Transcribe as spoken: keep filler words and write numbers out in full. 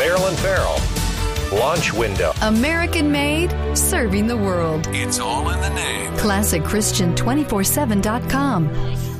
Farrell and Farrell. Launch window. American made, serving the world. It's all in the name. Classic Christian two forty-seven dot com.